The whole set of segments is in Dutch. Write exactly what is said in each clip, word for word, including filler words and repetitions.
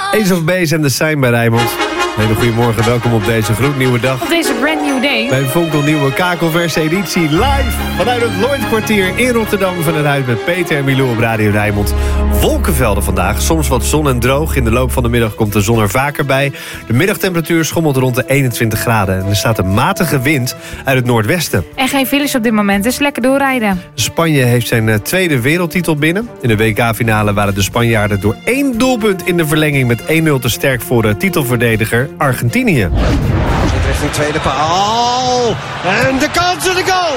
Ace of Base en The Sign bij Rijnmond. Hele goedemorgen, welkom op deze gloednieuwe dag. Op deze brand new day. Bij een fonkelnieuwe kakelverse editie live vanuit het Lloydkwartier in Rotterdam vanuit huis met Peter en Milou op Radio Rijnmond. Wolkenvelden vandaag, soms wat zon en droog. In de loop van de middag komt de zon er vaker bij. De middagtemperatuur schommelt rond de eenentwintig graden. En er staat een matige wind uit het noordwesten. En geen files op dit moment, dus lekker doorrijden. Spanje heeft zijn tweede wereldtitel binnen. In de W K-finale waren de Spanjaarden door één doelpunt in de verlenging met één nul te sterk voor de titelverdediger Argentinië. Richting tweede paal. En de kans en de goal.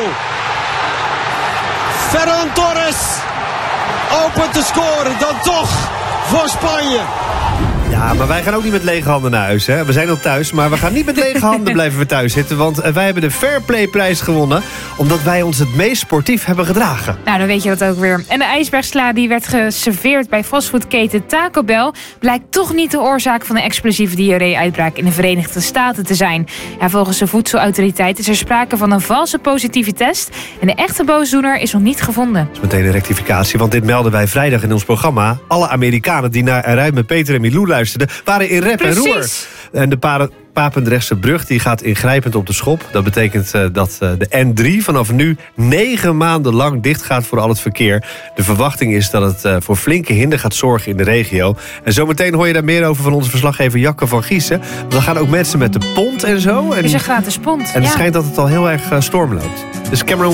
Ferran Torres opent te scoren. Dan toch voor Spanje. Ja, maar wij gaan ook niet met lege handen naar huis. Hè? We zijn al thuis, maar we gaan niet met lege handen blijven we thuis zitten. Want wij hebben de Fairplay-prijs gewonnen. Omdat wij ons het meest sportief hebben gedragen. Nou, dan weet je dat ook weer. En de ijsbergsla die werd geserveerd bij fastfoodketen Taco Bell blijkt toch niet de oorzaak van de explosieve diarree-uitbraak in de Verenigde Staten te zijn. Ja, volgens de voedselautoriteit is er sprake van een valse positieve test. En de echte boosdoener is nog niet gevonden. Dat is meteen een rectificatie, want dit melden wij vrijdag in ons programma. Alle Amerikanen die naar Eruit met Peter en Milou luisteren waren in rep Precies. en roer. En de pa- Papendrechtse brug die gaat ingrijpend op de schop. Dat betekent uh, dat uh, de N drie vanaf nu negen maanden lang dicht gaat voor al het verkeer. De verwachting is dat het uh, voor flinke hinder gaat zorgen in de regio. En zometeen hoor je daar meer over van onze verslaggever Jacke van Giessen. Want dan gaan ook mensen met de pont en zo. En, Dus een gratis pont. en het ja. schijnt dat het al heel erg uh, storm loopt. Dus Cameron